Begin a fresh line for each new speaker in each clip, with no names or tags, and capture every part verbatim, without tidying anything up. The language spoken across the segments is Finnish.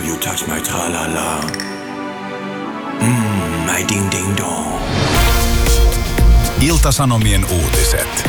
you touch my tra-la-la. Mmm, my ding-ding-dong.
Ilta-Sanomien uutiset.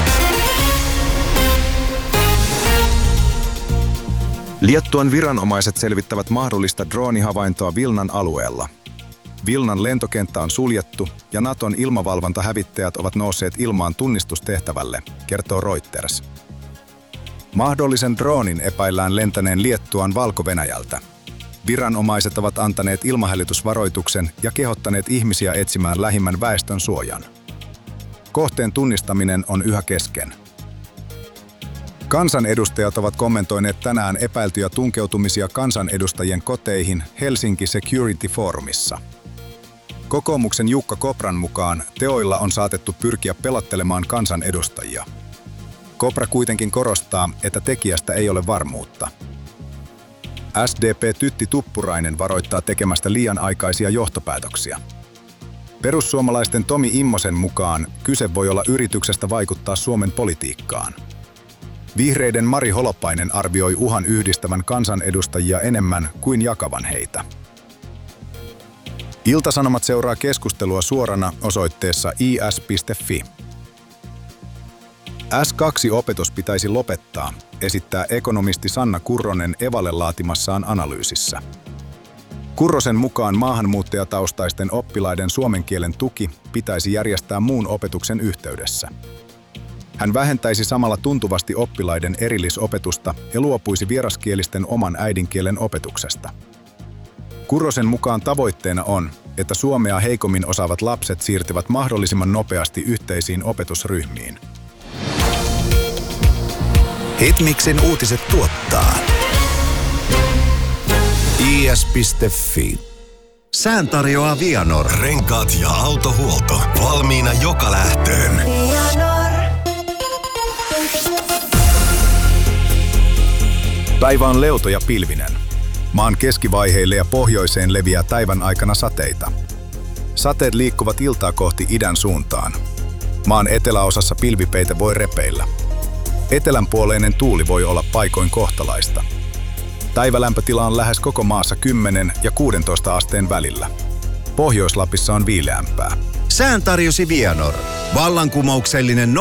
Liettuan viranomaiset selvittävät mahdollista droonihavaintoa Vilnan alueella. Vilnan lentokenttä on suljettu ja Naton ilmavalvontahävittäjät ovat nousseet ilmaan tunnistustehtävälle, kertoo Reuters. Mahdollisen droonin epäillään lentäneen Liettuan Valko-Venäjältä. Viranomaiset ovat antaneet ilmahälytysvaroituksen ja kehottaneet ihmisiä etsimään lähimmän väestön suojan. Kohteen tunnistaminen on yhä kesken. Kansanedustajat ovat kommentoineet tänään epäiltyjä tunkeutumisia kansanedustajien koteihin Helsinki Security Forumissa. Kokoomuksen Jukka Kopran mukaan teoilla on saatettu pyrkiä pelottelemaan kansanedustajia. Kopra kuitenkin korostaa, että tekijästä ei ole varmuutta. S D P Tytti Tuppurainen varoittaa tekemästä liian aikaisia johtopäätöksiä. Perussuomalaisten Tomi Immosen mukaan kyse voi olla yrityksestä vaikuttaa Suomen politiikkaan. Vihreiden Mari Holopainen arvioi uhan yhdistävän kansanedustajia enemmän kuin jakavan heitä. Ilta-Sanomat seuraa keskustelua suorana osoitteessa i s piste f i. S kaksi -opetus pitäisi lopettaa, esittää ekonomisti Sanna Kurronen Evalle laatimassaan analyysissä. Kurrosen mukaan maahanmuuttajataustaisten oppilaiden suomen kielen tuki pitäisi järjestää muun opetuksen yhteydessä. Hän vähentäisi samalla tuntuvasti oppilaiden erillisopetusta ja luopuisi vieraskielisten oman äidinkielen opetuksesta. Kurrosen mukaan tavoitteena on, että suomea heikommin osaavat lapset siirtyvät mahdollisimman nopeasti yhteisiin opetusryhmiin.
Hitmixin uutiset tuottaa i s piste f i. Sään tarjoaa Vianor.
Renkaat ja autohuolto. Valmiina joka lähtöön.
Päivä on leuto ja pilvinen. Maan keskivaiheille ja pohjoiseen leviää päivän aikana sateita. Sateet liikkuvat iltaa kohti idän suuntaan. Maan eteläosassa pilvipeite voi repeillä. Etelänpuoleinen tuuli voi olla paikoin kohtalaista. Päivälämpötila on lähes koko maassa kymmenen ja kuusitoista asteen välillä. Pohjois-Lapissa on viileämpää.
Sään tarjosi Vianor. Vallankumouksellinen